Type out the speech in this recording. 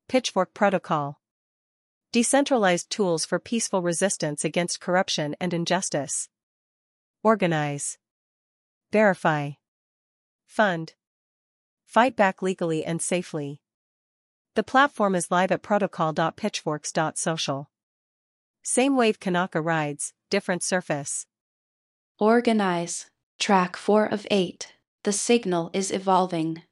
Pitchfork Protocol. Decentralized tools for peaceful resistance against corruption and injustice. Organize. Verify. Fund. Fight back legally and safely. The platform is live at protocol.pitchforks.social. Same wave Kanaka rides, different surface. Organize. Track 4 of 8. The signal is evolving.